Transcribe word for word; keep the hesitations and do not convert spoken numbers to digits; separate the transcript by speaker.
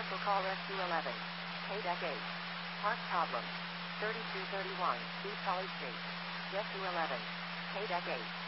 Speaker 1: Cancel call S two eleven. K deck eight. Park problem. thirty-two thirty-one, East College Street. S two eleven. K deck eight.